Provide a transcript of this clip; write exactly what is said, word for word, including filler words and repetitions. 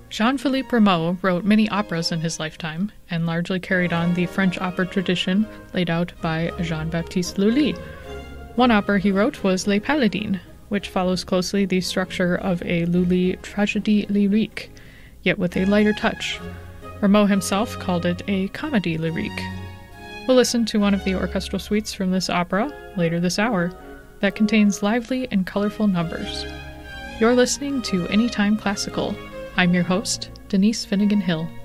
Jean-Philippe Rameau wrote many operas in his lifetime and largely carried on the French opera tradition laid out by Jean-Baptiste Lully. One opera he wrote was Les Paladines, which follows closely the structure of a Lully tragédie lyrique, yet with a lighter touch. Rameau himself called it a comédie lyrique. We'll listen to one of the orchestral suites from this opera later this hour that contains lively and colorful numbers. You're listening to Anytime Classical. I'm your host, Denise Finnegan Hill.